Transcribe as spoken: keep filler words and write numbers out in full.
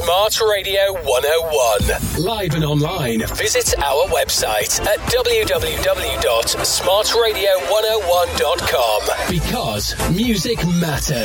Smart Radio one oh one. Live and online, visit our website at w w w dot smart radio one oh one dot com. Because music matters.